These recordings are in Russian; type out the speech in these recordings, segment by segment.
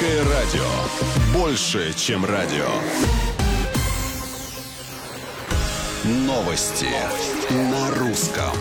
Русское радио. Больше, чем радио. Новости на русском.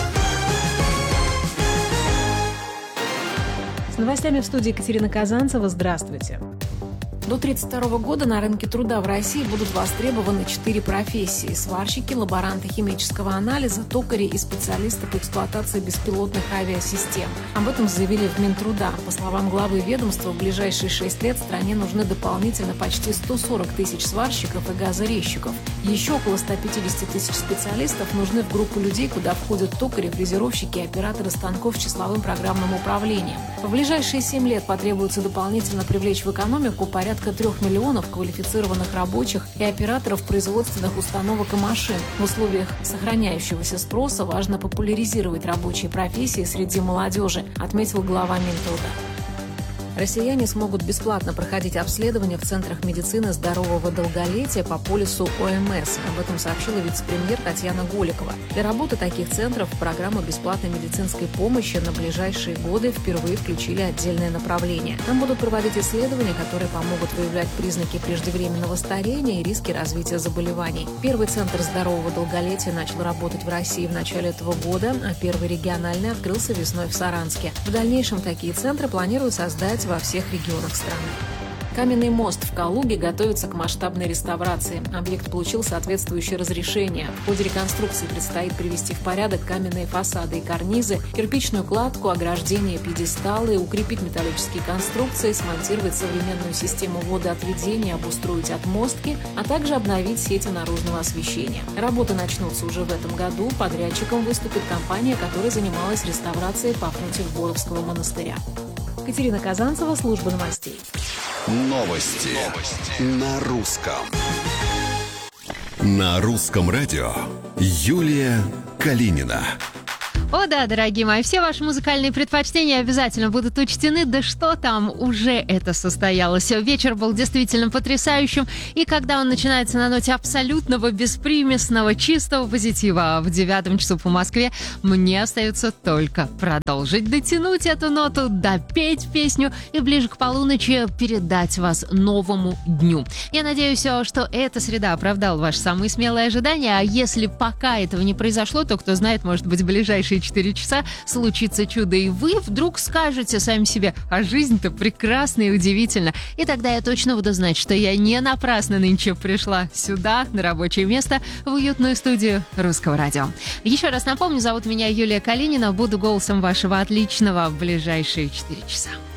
С новостями в студии Екатерина Казанцева. Здравствуйте. До 1932 года на рынке труда в России будут востребованы 4 профессии: сварщики, лаборанты химического анализа, токари и специалисты по эксплуатации беспилотных авиасистем. Об этом заявили в Минтруда. По словам главы ведомства, в ближайшие 6 лет стране нужны дополнительно почти 140 тысяч сварщиков и газорезчиков. Еще около 150 тысяч специалистов нужны в группу людей, куда входят токари, фрезеровщики и операторы станков с числовым программным управлением. В ближайшие 7 лет потребуется дополнительно привлечь в экономику порядка 3 миллионов квалифицированных рабочих и операторов производственных установок и машин. В условиях сохраняющегося спроса важно популяризировать рабочие профессии среди молодежи, отметил глава Минтруда. Россияне смогут бесплатно проходить обследование в центрах медицины здорового долголетия по полису ОМС. Об этом сообщила вице-премьер Татьяна Голикова. Для работы таких центров в программу бесплатной медицинской помощи на ближайшие годы впервые включили отдельное направление. Там будут проводить исследования, которые помогут выявлять признаки преждевременного старения и риски развития заболеваний. Первый центр здорового долголетия начал работать в России в начале этого года, а первый региональный открылся весной в Саранске. В дальнейшем такие центры планируют создать во всех регионах страны. Каменный мост в Калуге готовится к масштабной реставрации. Объект получил соответствующее разрешение. В ходе реконструкции предстоит привести в порядок каменные фасады и карнизы, кирпичную кладку, ограждения, пьедесталы, укрепить металлические конструкции, смонтировать современную систему водоотведения, обустроить отмостки, а также обновить сети наружного освещения. Работы начнутся уже в этом году. Подрядчиком выступит компания, которая занималась реставрацией Пафнутьев-Боровского монастыря. Екатерина Казанцева, служба новостей. Новости на русском. На русском радио Юлия Калинина. О да, дорогие мои, все ваши музыкальные предпочтения обязательно будут учтены. Да что там, уже это состоялось. Вечер был действительно потрясающим. И когда он начинается на ноте абсолютного, беспримесного, чистого позитива в 9 часу по Москве, мне остается только продолжить, дотянуть эту ноту, допеть песню и ближе к полуночи передать вас новому дню. Я надеюсь, что эта среда оправдала ваши самые смелые ожидания. А если пока этого не произошло, то, кто знает, может быть, в ближайшие 4 часа случится чудо, и вы вдруг скажете сами себе: а жизнь-то прекрасна и удивительна. И тогда я точно буду знать, что я не напрасно нынче пришла сюда, на рабочее место, в уютную студию Русского радио. Еще раз напомню, зовут меня Юлия Калинина, буду голосом вашего отличного в ближайшие 4 часа.